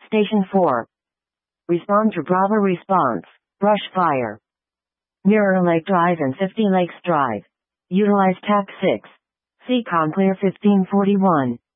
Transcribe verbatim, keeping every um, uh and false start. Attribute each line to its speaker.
Speaker 1: Station four. Respond to Bravo response. Brush fire. Mirror Lake Drive and fifty Lakes Drive. Utilize T A C six. C COM clear fifteen forty-one.